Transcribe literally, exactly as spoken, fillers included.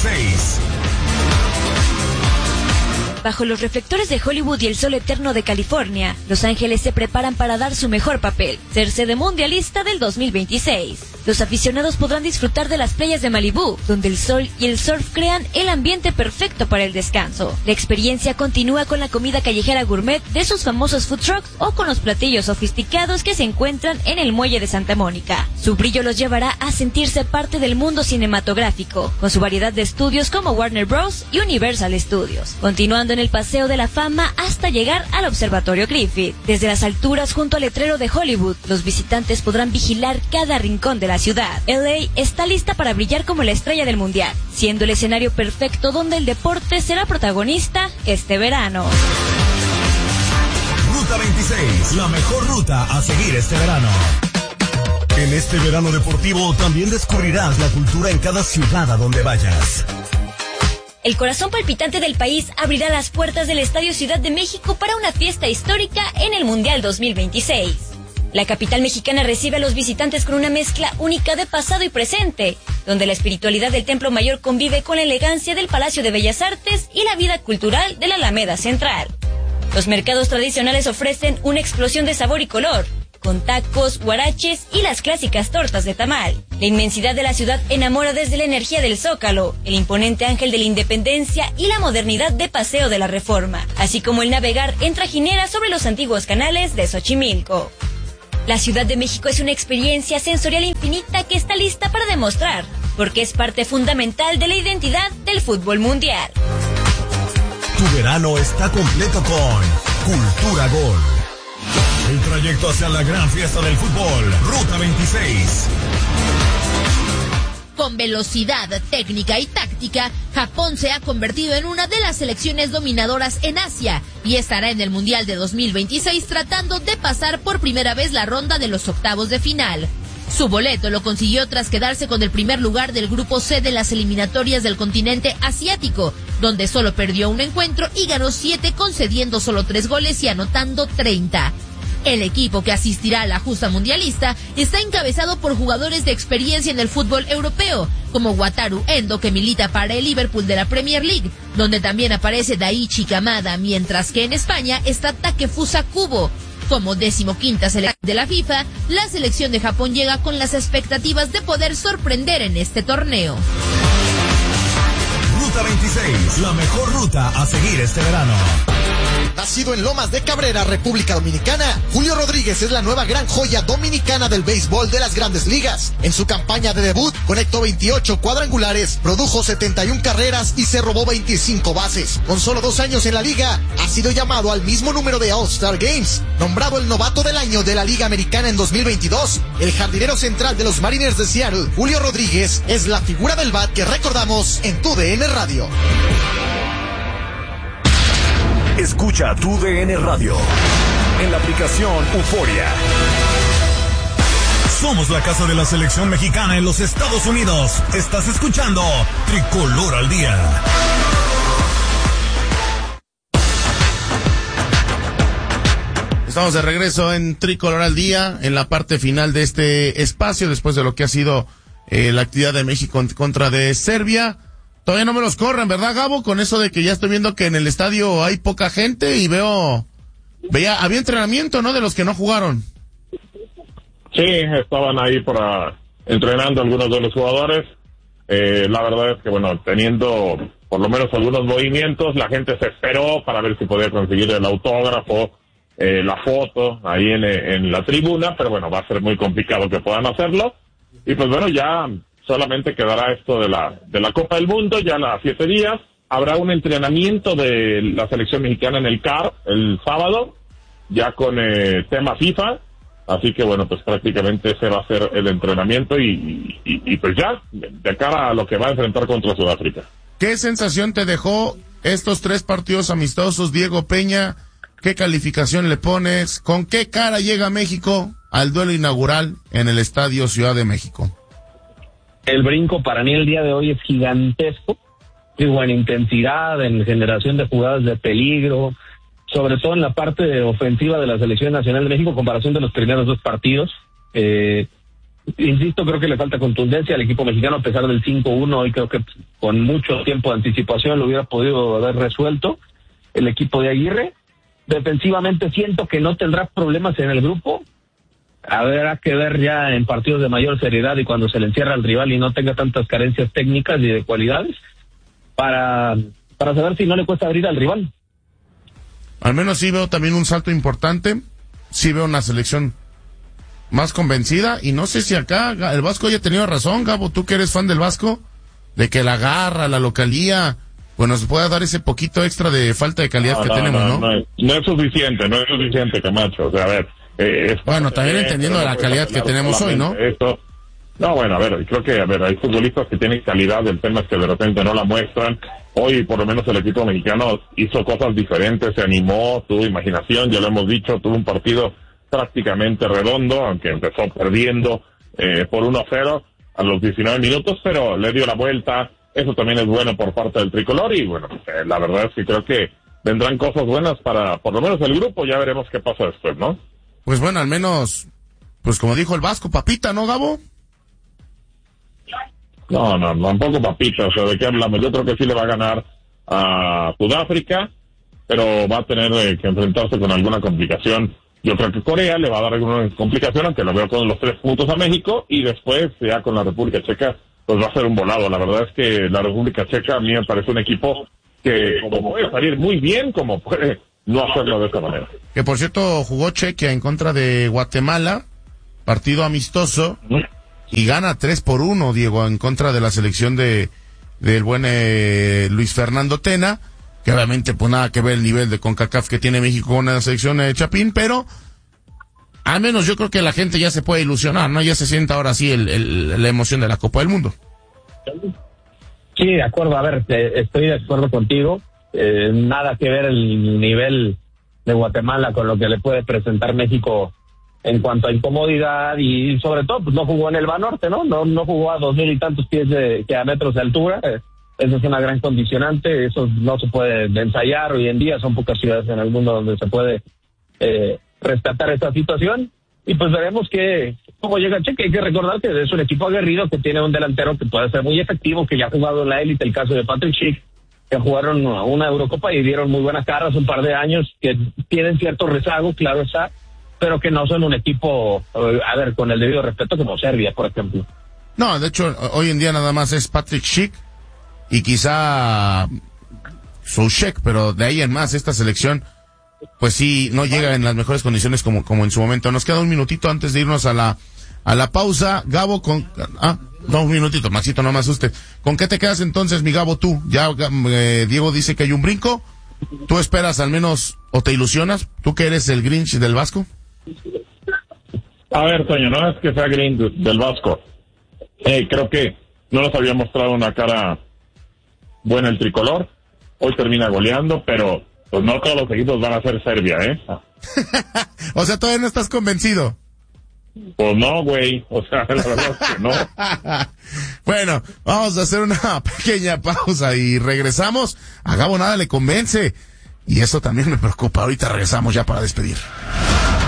veintiséis. Bajo los reflectores de Hollywood y el sol eterno de California, Los Ángeles se preparan para dar su mejor papel, ser sede mundialista del dos mil veintiséis. Los aficionados podrán disfrutar de las playas de Malibú, donde el sol y el surf crean el ambiente perfecto para el descanso. La experiencia continúa con la comida callejera gourmet de sus famosos food trucks o con los platillos sofisticados que se encuentran en el muelle de Santa Mónica. Su brillo los llevará a sentirse parte del mundo cinematográfico, con su variedad de estudios como Warner Bros. Y Universal Studios, continuando en el Paseo de la Fama hasta llegar al Observatorio Griffith. Desde las alturas junto al letrero de Hollywood, los visitantes podrán vigilar cada rincón de la ciudad. L A está lista para brillar como la estrella del mundial, siendo el escenario perfecto donde el deporte será protagonista este verano. Ruta veintiséis, la mejor ruta a seguir este verano. En este verano deportivo también descubrirás la cultura en cada ciudad a donde vayas. El corazón palpitante del país abrirá las puertas del Estadio Ciudad de México para una fiesta histórica en el Mundial dos mil veintiséis. La capital mexicana recibe a los visitantes con una mezcla única de pasado y presente, donde la espiritualidad del Templo Mayor convive con la elegancia del Palacio de Bellas Artes y la vida cultural de la Alameda Central. Los mercados tradicionales ofrecen una explosión de sabor y color, con tacos, huaraches y las clásicas tortas de tamal. La inmensidad de la ciudad enamora desde la energía del Zócalo, el imponente Ángel de la Independencia y la modernidad de Paseo de la Reforma, así como el navegar en trajinera sobre los antiguos canales de Xochimilco. La Ciudad de México es una experiencia sensorial infinita que está lista para demostrar, porque es parte fundamental de la identidad del fútbol mundial. Tu verano está completo con Cultura Gol. El trayecto hacia la gran fiesta del fútbol, Ruta veintiséis. Con velocidad, técnica y táctica, Japón se ha convertido en una de las selecciones dominadoras en Asia y estará en el Mundial de dos mil veintiséis tratando de pasar por primera vez la ronda de los octavos de final. Su boleto lo consiguió tras quedarse con el primer lugar del grupo C de las eliminatorias del continente asiático, donde solo perdió un encuentro y ganó siete, concediendo solo tres goles y anotando treinta. El equipo que asistirá a la justa mundialista está encabezado por jugadores de experiencia en el fútbol europeo, como Wataru Endo, que milita para el Liverpool de la Premier League, donde también aparece Daichi Kamada, mientras que en España está Takefusa Kubo. Como decimoquinta selección de la FIFA, la selección de Japón llega con las expectativas de poder sorprender en este torneo. Ruta veintiséis, la mejor ruta a seguir este verano. Nacido en Lomas de Cabrera, República Dominicana, Julio Rodríguez es la nueva gran joya dominicana del béisbol de las Grandes Ligas. En su campaña de debut, conectó veintiocho cuadrangulares, produjo setenta y una carreras y se robó veinticinco bases. Con solo dos años en la liga, ha sido llamado al mismo número de All-Star Games. Nombrado el novato del año de la Liga Americana en dos mil veintidós, el jardinero central de los Mariners de Seattle, Julio Rodríguez, es la figura del bat que recordamos en Tu D N Radio. Escucha Tu D N Radio en la aplicación Euforia. Somos la casa de la selección mexicana en los Estados Unidos. Estás escuchando Tricolor al Día. Estamos de regreso en Tricolor al Día, en la parte final de este espacio, después de lo que ha sido eh, la actividad de México en contra de Serbia. Todavía no me los corren, ¿verdad, Gabo? Con eso de que ya estoy viendo que en el estadio hay poca gente y veo... veía había entrenamiento, ¿no?, de los que no jugaron. Sí, estaban ahí para entrenando algunos de los jugadores. Eh, la verdad es que, bueno, teniendo por lo menos algunos movimientos, la gente se esperó para ver si podía conseguir el autógrafo, eh, la foto ahí en, en la tribuna, pero bueno, va a ser muy complicado que puedan hacerlo. Y pues bueno, ya... solamente quedará esto de la de la Copa del Mundo, ya a siete días. Habrá un entrenamiento de la selección mexicana en el C A R el sábado, ya con eh, tema FIFA. Así que bueno, pues prácticamente ese va a ser el entrenamiento y, y, y pues ya, de cara a lo que va a enfrentar contra Sudáfrica. ¿Qué sensación te dejó estos tres partidos amistosos, Diego Peña? ¿Qué calificación le pones? ¿Con qué cara llega México al duelo inaugural en el Estadio Ciudad de México? El brinco para mí el día de hoy es gigantesco, digo, en intensidad, en generación de jugadas de peligro, sobre todo en la parte ofensiva de la Selección Nacional de México, en comparación de los primeros dos partidos. Eh, insisto, creo que le falta contundencia al equipo mexicano a pesar del cinco uno. Hoy creo que con mucho tiempo de anticipación lo hubiera podido haber resuelto el equipo de Aguirre. Defensivamente siento que no tendrá problemas en el grupo. Habrá que ver ya en partidos de mayor seriedad y cuando se le encierra al rival y no tenga tantas carencias técnicas y de cualidades para, para saber si no le cuesta abrir al rival. Al menos sí veo también un salto importante, sí veo una selección más convencida y no sé si acá el Vasco haya tenido razón, Gabo, tú que eres fan del Vasco, de que la garra, la localía, pues nos pueda dar ese poquito extra de falta de calidad no, que no, tenemos, ¿no? No, no, es, no es suficiente, no es suficiente, Camacho, o sea, a ver. Eh, bueno, también entendiendo de la calidad que tenemos hoy, ¿no? Esto. No, bueno, a ver, creo que, a ver, hay futbolistas que tienen calidad, el tema es que de repente no la muestran. Hoy, por lo menos, el equipo mexicano hizo cosas diferentes, se animó, tuvo imaginación, ya lo hemos dicho, tuvo un partido prácticamente redondo, aunque empezó perdiendo eh, por uno a cero a los diecinueve minutos, pero le dio la vuelta, eso también es bueno por parte del tricolor, y bueno, eh, la verdad es que creo que vendrán cosas buenas para, por lo menos, el grupo, ya veremos qué pasa después, ¿no? Pues bueno, al menos, pues como dijo el Vasco, papita, ¿no, Gabo? No, no, tampoco papita, o sea, ¿de qué hablamos? Yo creo que sí le va a ganar a Sudáfrica, pero va a tener eh, que enfrentarse con alguna complicación. Yo creo que Corea le va a dar alguna complicación, aunque lo veo con los tres puntos a México, y después, ya con la República Checa, pues va a ser un volado. La verdad es que la República Checa a mí me parece un equipo que como puede salir muy bien, como puede no hacerlo de esta manera. Que por cierto jugó Chequia en contra de Guatemala, partido amistoso, ¿Mm? y gana tres por uno, Diego, en contra de la selección de del buen eh, Luis Fernando Tena, que obviamente pues nada que ver el nivel de CONCACAF que tiene México con la selección de Chapín, pero al menos yo creo que la gente ya se puede ilusionar, ¿no? Ya se siente ahora sí el, el, la emoción de la Copa del Mundo. Sí, de acuerdo, a ver, te, estoy de acuerdo contigo. Eh, nada que ver el nivel de Guatemala con lo que le puede presentar México en cuanto a incomodidad y sobre todo pues no jugó en el Banorte, ¿no? No no jugó a dos mil y tantos pies de, que a metros de altura. Eh, eso es una gran condicionante, eso no se puede ensayar hoy en día, son pocas ciudades en el mundo donde se puede eh, rescatar esta situación y pues veremos que cómo llega Cheque. Hay que recordar que es un equipo aguerrido que tiene un delantero que puede ser muy efectivo, que ya ha jugado en la élite, el caso de Patrick Schick, que jugaron una Eurocopa y dieron muy buenas caras un par de años, que tienen cierto rezago, claro está, pero que no son un equipo, a ver, con el debido respeto como Serbia, por ejemplo. No, de hecho, hoy en día nada más es Patrick Schick y quizá Soucek, pero de ahí en más esta selección, pues sí, no llega en las mejores condiciones como, como en su momento. Nos queda un minutito antes de irnos a la, a la pausa. Gabo, con, ah, no, un minutito, Maxito, no me asuste. ¿Con qué te quedas entonces, mi Gabo, tú? Ya, eh, Diego dice que hay un brinco. ¿Tú esperas al menos, o te ilusionas? ¿Tú que eres el Grinch del Vasco? A ver, Toño, no es que sea Grinch del Vasco. Eh, creo que no nos había mostrado una cara buena el tricolor. Hoy termina goleando, pero pues no todos los equipos van a ser Serbia, ¿eh? O sea, todavía no estás convencido. Pues no, güey, o sea, la verdad es que no. Bueno, vamos a hacer una pequeña pausa y regresamos. A Gabo nada le convence. Y eso también me preocupa. Ahorita regresamos ya para despedir.